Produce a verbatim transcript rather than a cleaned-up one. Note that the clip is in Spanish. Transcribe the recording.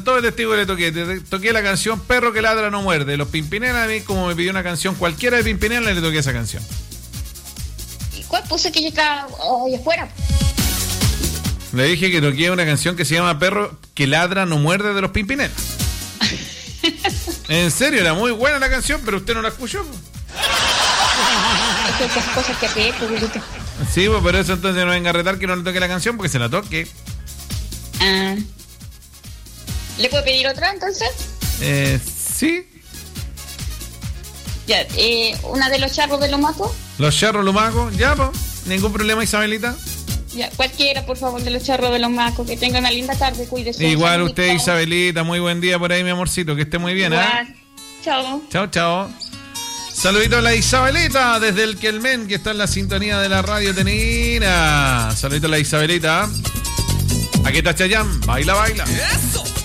todo el testigo que le toqué. Te toqué la canción Perro que ladra no muerde. Los Pimpinela, a mí como me pidió una canción cualquiera de Pimpinela, le toqué esa canción. ¿Y cuál puse que llega hoy afuera? Le dije que toqué una canción que se llama Perro que ladra no muerde de los Pimpinela. En serio, era muy buena la canción, pero usted no la escuchó. Es que hay cosas que hacer, público. Sí, pues por eso entonces no venga a retar que no le toque la canción, porque se la toque. Ah. ¿Le puedo pedir otra entonces? Eh, sí. Ya, eh, una de los charros de Lumaco. Los charros Lumaco, ya, pues. Ningún problema, Isabelita. Ya, cualquiera, por favor, de los charros de Lumaco. Que tenga una linda tarde, cuídese. Igual usted, Isabelita, muy buen día por ahí, mi amorcito. Que esté muy bien, ¿eh? Chao. Chao, chao. Saludito a la Isabelita desde el Quelmen, que está en la sintonía de la radio Tenina. Saludito a la Isabelita. Aquí está Chayanne. Baila, baila. Eso.